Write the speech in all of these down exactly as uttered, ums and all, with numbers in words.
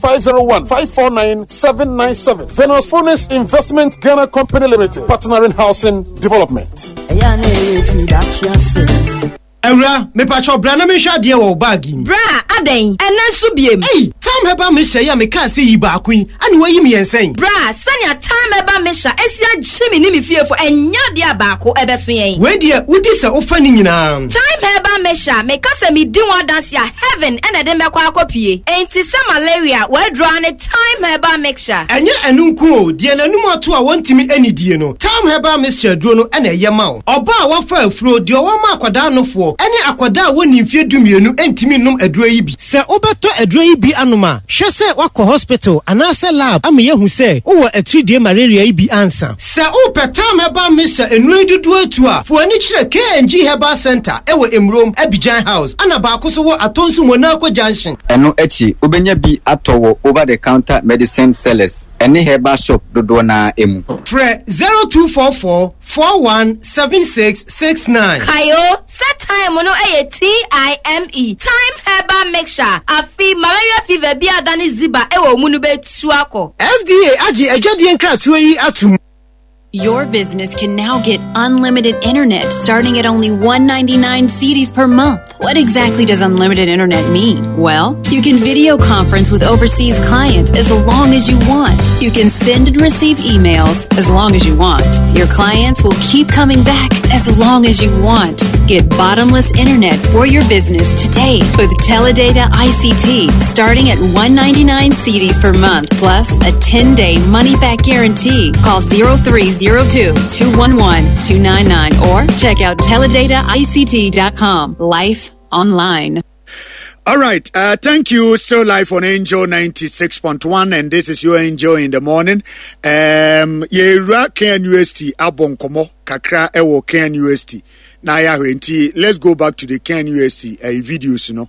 five zero one, five four nine, seven nine seven. Venus Fullness Investment Ghana Company Limited, partnering housing development. Era, me pacho brana me sha de wo bagi. Bra, aden, enan so biem. Hey, time heba me sha ya me kan say yi ba kun. Ani wa yi me ensen. Bra, sanya time heba me sha esia jimi ni me fie fo enya de abako ebeso yen. We de udi se ofa ni nyina. Time heba me sha me kase me di one dance ya heaven ena de me kwa akopie. Enti se malaria we draw ne time heba mixture. Enya enu nku o, de na num ato a wontimi ani die no. Time heba mixture duro no ena ye ma o. Oba a wa fa afuro de o ma akwada no fo. Any akwada woni mfie dumienu entimi num aduro yi bi se obeto aduro yi bi anoma hwe se wako hospital anase lab ameye hu se wo a three day malaria yi bi ansa se o petam heba misha enu dudu atu a fo ani kire K N G Herbal Center ewo Emrom Abidjan House ana ba akoso wo atonsu Monaco Junction eno echi obenya bi atowo over the counter medicine sellers any herbal shop dodo na emu Fre zero two four four, four one seven six six nine Kayo set time no e T I M E time herbal mixture afi malaria fever bi adani ziba ewo mu no betu akọ F D A agi adwade nkratuo yi atum. Your business can now get unlimited internet starting at only one ninety-nine cedis per month. What exactly does unlimited internet mean? Well, you can video conference with overseas clients as long as you want. You can send and receive emails as long as you want. Your clients will keep coming back as long as you want. Get bottomless internet for your business today with Teledata I C T starting at one ninety-nine cedis per month plus a ten day money back guarantee. Call zero three zero two, two one one, two nine nine or check out teledata I C T dot com. Life online. All right. Uh, thank you. Still live on Angel ninety-six point one, and this is your Angel in the morning. Um, Yera K N U S T Abon Komo Kakra Ewo K N U S T. Now, let's go back to the K N U S T uh, videos. You know,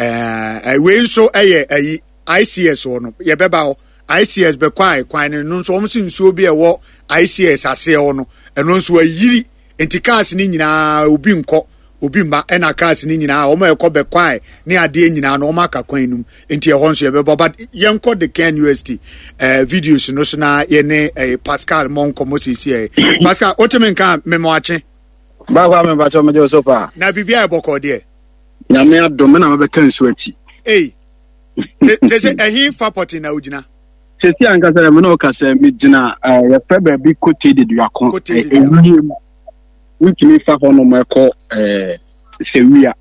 uh, we so a I C S or no. Yabeba I C S be kwai kwai no so omsi nsuo bi e wo I C S ase o no eno nso ayiri enti cars ni nyina obi nko obi mba ena cars ni nyina o ma ekọ be kwai ni ade nyina no o ma ka kwan num enti e ho nso ye be but yenko the K N U S T eh videos no so na ye ne Pascal Monko Mosisi e Pascal otemenka memoache ba kwa me ba cho me jo so pa na bibia e boko de na me adom na me be kan so ati eh se se ehin fa poti na ugina Sesi ankasa me no kasa me gina eh ya fa ba bi kote de duakon eh witimi fa ho no meko eh sewia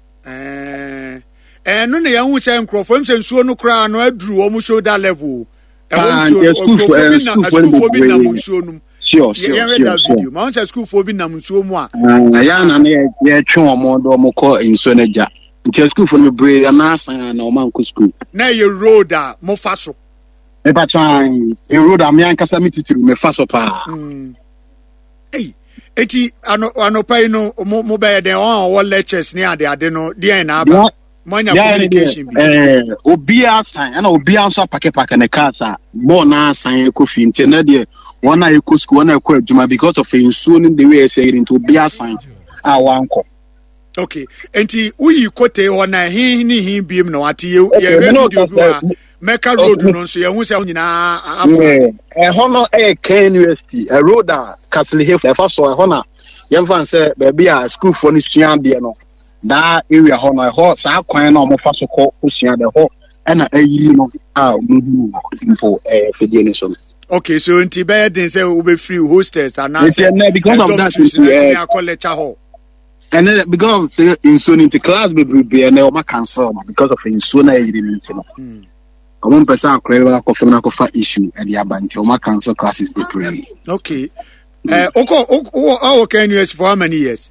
eh eh no ne yahu se nkrofo mse nsuo no kra no aduru o mu shoulder level e wo nsuo nkrofo bi na nsuo no sure sure sure ma onse school fo bi na nsuo mu a aya na ne ye twe omo do mo ko nsuo na ja nti school fo no bre na asan na o man ko school na ye road a mo fa so e pa twan e road am yan kasa mititiru me fa so pa mm eh eti ano ano pai no mo mo be de on all lectures ni ade ade no de na aba manya communication bi eh obi asan na obi anso pake pake ne kasa mo na asan ko fi nti na de one na eko school one na eko adwuma because of insuo ni the way say into obi asan a wanko okay enti uyi kote ona hin ni hin biem no ati ye ye video bi wa Mecca Road no so ye hu se nyina afọ eh hono eh K N U S T a road a Castle Hill e fa so e hona ye mfa nse be bia school for ni sua de no da area hono e ho sa kwan na o mo fa so ko sua de ho e na ayiri no a mu info eh fedie ni so okay so nti be den say we be free hostess and now because of that we are call lecture hall and then because in so into class be be and o ma cancel because of in so na ayiri ni no Common person akrewa ko femna ko fa issue e dia banti o ma cancel classes be pray. Okay. Eh oko oko K N U S for how many years?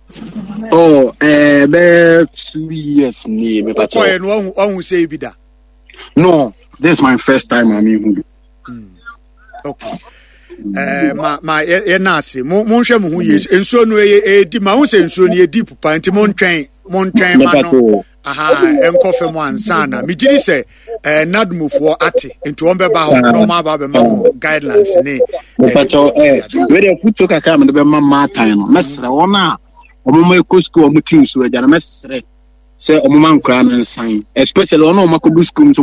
Oh, eh be two years ni me pa. Okay, no one say bi da. No, this is my first time I mean. Okay. Eh ma ma e na ase mo mo hwe mo hu yes ensuo no e di ma hu se ensuo no e deep pa nti mo ntwen mo ntwen ma no aha enkofe mo ansana mi gidi se eh nadmufo ate nti won beba ho no ma ba be ma guidelines ni pacho eh we dey put to kaka me be ma ma tan no mesre wona omo ma ko school omo team so agya na mesre se omo ma nkra na nsan especially wona omo ko do school